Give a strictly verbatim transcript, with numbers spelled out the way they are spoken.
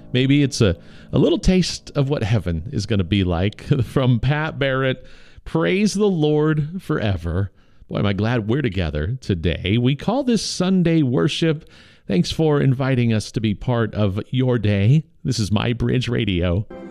Maybe it's a, a little taste of what heaven is going to be like. From Pat Barrett, praise the Lord forever. Boy, am I glad we're together today. We call this Sunday worship. Thanks for inviting us to be part of your day. This is My Bridge Radio.